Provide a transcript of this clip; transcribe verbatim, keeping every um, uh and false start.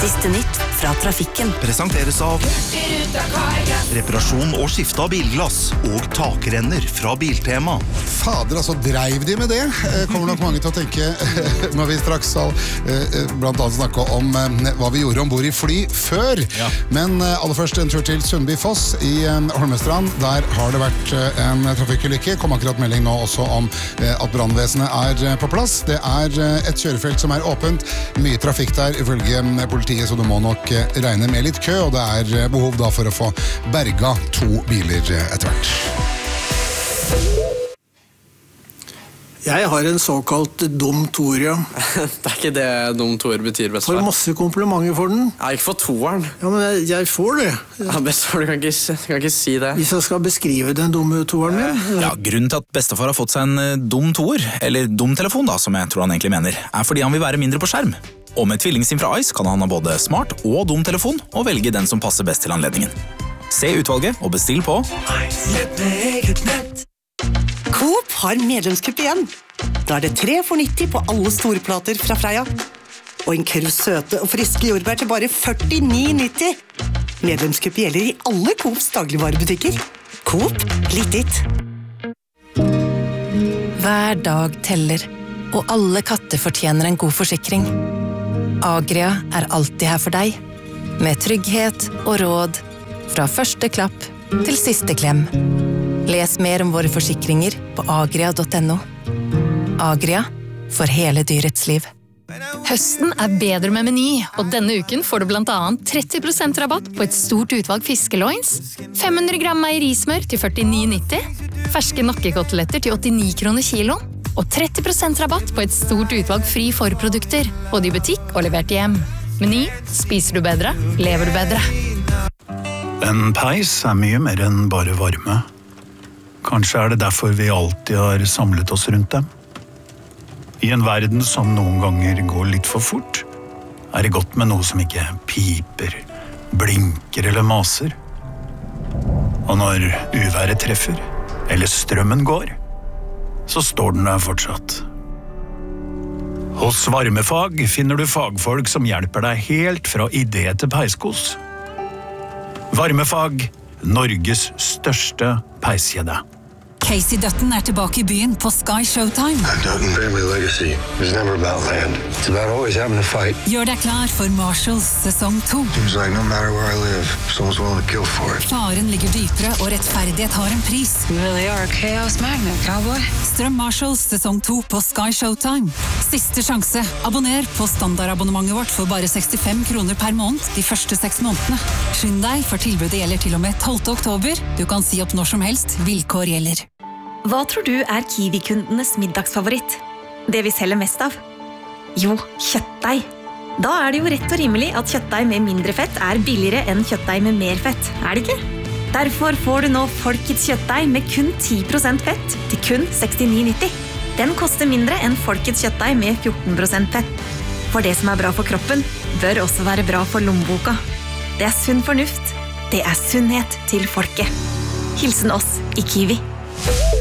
Siste nytt fra trafikken. Presenteres av reparasjon og skifte av bilglass og takrenner fra Biltema. Fader, altså dreiv de med det? Kommer nok mange til å tenke når vi straks skal blant annet snakke om hva vi gjorde ombord i fly før. Ja. Men aller først en tur til Sundbyfoss i Holmestrand. Der har det vært en trafikkulykke. Kom akkurat melding nå også om at brannvesenet er på plass. Det er et kjørefelt som er åpent. Mye trafikk der ifølge politiet, så du må nok regne med litt kø, og det er behov da for å få berga to biler etter hvert. Jeg har en såkalt dum toer, ja. Det er ikke det dum toer betyr, bestefar. Får masse komplimenter for den. Jeg har ikke fått toeren. Ja, men jeg, jeg får det. Ja, bestefar, du kan ikke, du kan ikke si det. Hvis jeg skal beskrive den dumme toeren min. Ja, grunnen til at bestefar har fått seg en dum toer, eller dum telefon da, som jeg tror han egentlig mener, er fordi han vil være mindre på skjerm. Og med tvillingsim fra Ice kan han ha både smart og dum telefon, og velge den som passer best til anledningen. Se utvalget og bestill på Coop har medlemskupp igjen. Da er det tre for nitti på alle storplater fra Freia. Og en krus søte og friske jordbær til bare førtini nitti. Medlemskupp gjelder i alle Coops dagligvarebutikker. Coop, litt ditt. Hver dag teller, og alle katter fortjener en god forsikring. Agria er alltid her for deg, med trygghet og råd, fra første klapp til siste klem. Les mer om våre forsikringer på agria punktum no. Agria, for hele dyrets liv. Høsten er bedre med Meny, og denne uken får du blant annet tretti prosent rabatt på et stort utvalg fiskeloins, fem hundre gram meierismør til førtini nitti, ferske nakkekoteletter til åttini kroner kilo, og tretti prosent rabatt på et stort utvalg fri forprodukter, både i butikk og levert hjem. Meny, spiser du bedre, lever du bedre. En peis er mye mer enn bare varme. Kanskje er det derfor vi alltid har samlet oss rundt dem. I en verden som noen ganger går litt for fort, er det godt med noe som ikke piper, blinker eller maser. Og når uværet treffer, eller strømmen går, så står den der fortsatt. Hos Varmefag finner du fagfolk som hjelper deg helt fra idé til peiskos. Varmefag, Norges største peiskjede. Casey Dutton er tilbake i byen på Sky Showtime. Dutton family legacy was never about land. It's about always having to fight. Gjør deg klar for Marshalls sesong to. Seems like no matter where I live, someone's willing to kill for it. Faren ligger dypere, og rettferdighet har en pris. You really are a chaos magnet, cowboy. Strøm Marshalls sesong to på Sky Showtime. Siste sjanse. Abonner på standardabonnementet vårt for bare sekstifem kroner per måned de første seks månedene. Skynd deg, for tilbudet gjelder til og med tolvte oktober. Du kan si opp når som helst. Vilkår gjelder. Hva tror du er Kiwi-kundenes middagsfavoritt? Det vi selger mest av? Jo, kjøttdeig. Da er det jo rett og rimelig at kjøttdeig med mindre fett er billigere enn kjøttdeig med mer fett, er det ikke? Derfor får du nå Folkets kjøttdeig med kun ti prosent fett til kun sekstini nitti. Den koster mindre enn Folkets kjøttdeig med fjorten prosent fett. For det som er bra for kroppen, bør også være bra for lommeboka. Det er sunn fornuft. Det er sunnhet til folket. Hilsen oss i Kiwi.